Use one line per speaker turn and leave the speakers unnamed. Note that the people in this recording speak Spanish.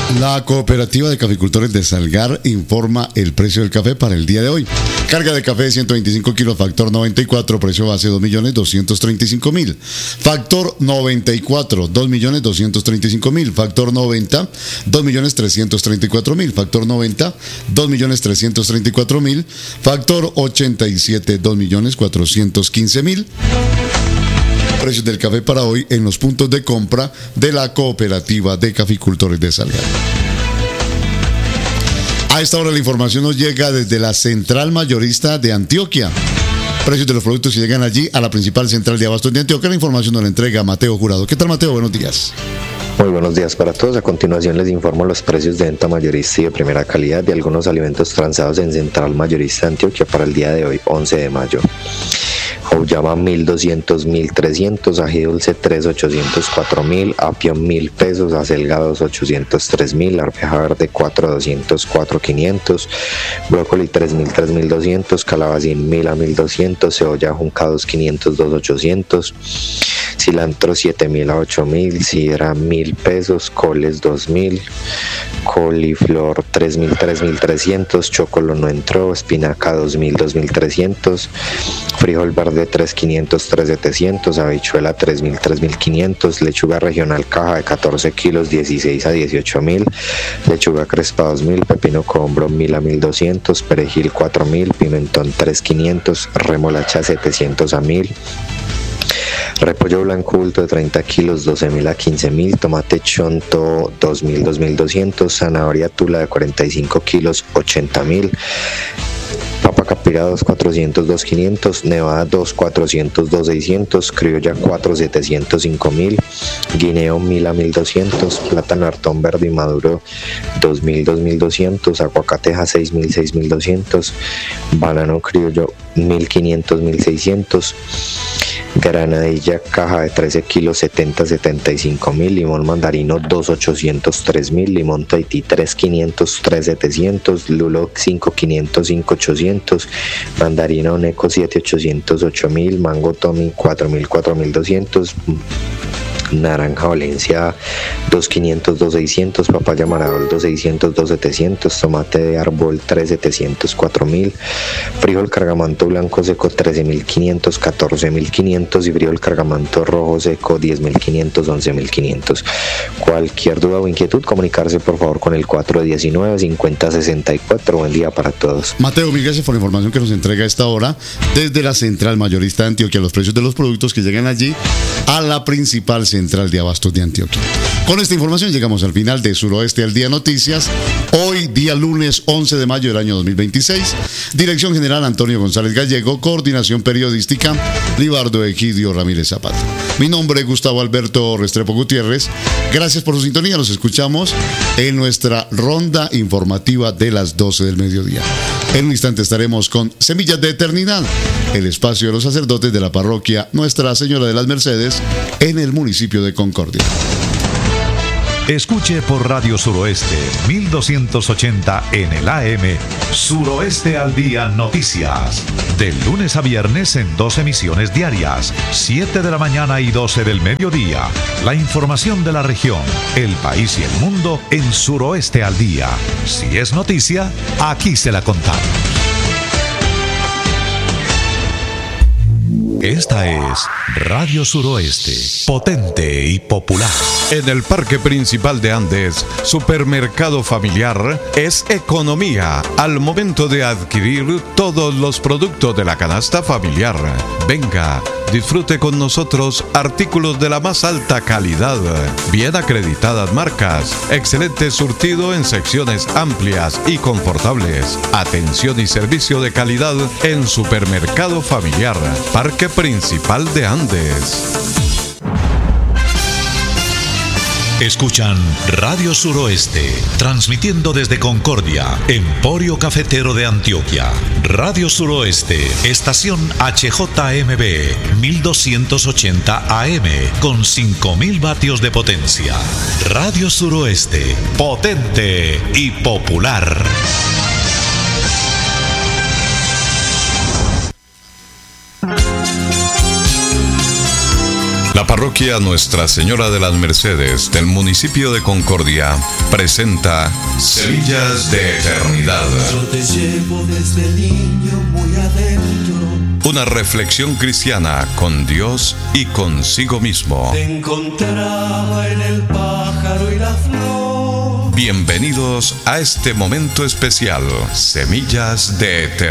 La Cooperativa de Caficultores de Salgar informa el precio del café para el día de hoy. Carga de café de 125 kilos, factor 94, precio base 2.235.000. Factor 94, 2.235.000. Factor 90, 2.334.000. Factor 90, 2.334.000. Factor 87, 2.415.000. Precios del café para hoy en los puntos de compra de la Cooperativa de Caficultores de Salgar. A esta hora la información nos llega desde la Central Mayorista de Antioquia. Precios de los productos que llegan allí a la principal central de abastos de Antioquia. La información nos la entrega Mateo Jurado. ¿Qué tal, Mateo? Buenos días.
Muy buenos días para todos. A continuación les informo los precios de venta mayorista y de primera calidad de algunos alimentos transados en Central Mayorista de Antioquia para el día de hoy, 11 de mayo. Auyama 1.200, 1.300, ají dulce 3, 800, 4.000, apio 1.000 pesos, acelga 2, 800, 3.000, arveja verde 4, 200, 4, 500, brócoli 3.000, 3.200, calabacín 1.000 a 1.200, cebolla junca 2, 500, 2, 800, cilantro 7.000 a 8.000, sidra 1.000 pesos, coles 2.000, coliflor 3.000, 3.300, chocolo no entró, espinaca 2.000, 2.300, frijol verde 3.500, 3.700, habichuela 3.000, 3.500, lechuga regional caja de 14 kilos 16 a 18.000, lechuga crespa 2.000, pepino combro 1.000 a 1.200, perejil 4.000, pimentón 3.500, remolacha 700 a 1.000, repollo blanco bulto de 30 kilos 12.000 a 15.000, tomate chonto 2.000, 2.200, zanahoria tula de 45 kilos 80.000, papa capira 2, 400, 2, 500, nevada 2, 400, 2, 600, criolla 4, 700, 5.000, guineo 1.000 a 1.200, plátano hartón verde y maduro 2.000, 2.200, aguacateja 6.000, 6.200, banano criollo 1.500, 1.600, granadilla caja de 13 kilos 70, 75.000, limón mandarino 2, 800, 3.000, limón Tahití 3, 500, 3, 700, lulo 5, 500, 5, 800, mandarina oneco 7, 800, 8.000, mango Tommy 4.000, 4.200, naranja Valencia 2.500, 2.600, papaya Maradol 2.600, 2.700, tomate de árbol 3.700, 4.000, frijol cargamanto blanco seco 13.500, 14.500 y frijol cargamanto rojo seco 10.500, 11.500. Cualquier duda o inquietud, comunicarse por favor con el 419-5064. Buen día para todos.
Mateo, mil gracias por la información que nos entrega a esta hora desde la Central Mayorista de Antioquia, los precios de los productos que llegan allí a la principal central de abastos de Antioquia. Con esta información llegamos al final de Suroeste al Día Noticias. Hoy, día lunes 11 de mayo del año 2026. Dirección General Antonio González Gallego. Coordinación periodística Libardo Egidio Ramírez Zapata. Mi nombre es Gustavo Alberto Restrepo Gutiérrez. Gracias por su sintonía. Los escuchamos en nuestra ronda informativa de las 12 del mediodía. En un instante estaremos con Semillas de Eternidad, el espacio de los sacerdotes de la parroquia Nuestra Señora de las Mercedes en el municipio de Concordia.
Escuche por Radio Suroeste 1280 en el AM Suroeste al Día Noticias. De lunes a viernes en 2 emisiones diarias, 7 de la mañana y 12 del mediodía. La información de la región, el país y el mundo en Suroeste al Día. Si es noticia, aquí se la contamos. Esta es Radio Suroeste, potente y popular.
En el Parque Principal de Andes, Supermercado Familiar es economía al momento de adquirir todos los productos de la canasta familiar. Venga, disfrute con nosotros artículos de la más alta calidad, bien acreditadas marcas, excelente surtido en secciones amplias y confortables, atención y servicio de calidad en Supermercado Familiar, Parque Principal de Andes.
Escuchan Radio Suroeste, transmitiendo desde Concordia, Emporio Cafetero de Antioquia. Radio Suroeste, estación HJMB, 1280 AM, con 5.000 vatios de potencia. Radio Suroeste, potente y popular.
La Parroquia Nuestra Señora de las Mercedes del municipio de Concordia presenta Semillas de Eternidad.
Yo te llevo desde niño muy adentro.
Una reflexión cristiana con Dios y consigo mismo.
Te encontraba en el pájaro y la flor.
Bienvenidos a este momento especial, Semillas de Eternidad.